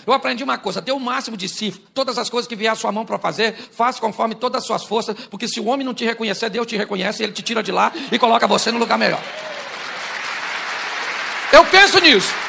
Eu aprendi uma coisa, dê o máximo de si. Todas as coisas que vier à sua mão para fazer, faça conforme todas as suas forças, porque se o homem não te reconhecer, Deus te reconhece, ele te tira de lá e coloca você no lugar melhor. Eu penso nisso.